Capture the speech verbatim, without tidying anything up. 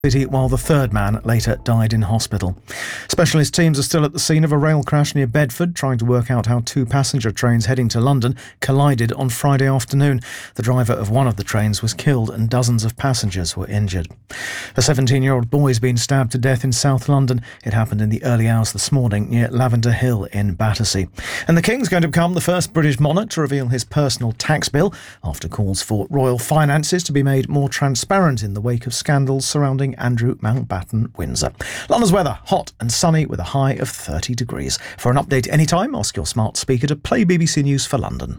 City, while the third man later died in hospital. Specialist teams are still at the scene of a rail crash near Bedford, trying to work out how two passenger trains heading to London collided on Friday afternoon. The driver of one of the trains was killed and dozens of passengers were injured. A seventeen-year-old boy has been stabbed to death in South London. It happened in the early hours this morning near Lavender Hill in Battersea. And the King's going to become the first British monarch to reveal his personal tax bill after calls for royal finances to be made more transparent in the wake of scandals surrounding Andrew Mountbatten Windsor. London's weather, hot and sunny with a high of thirty degrees. For an update anytime, ask your smart speaker to play B B C News for London.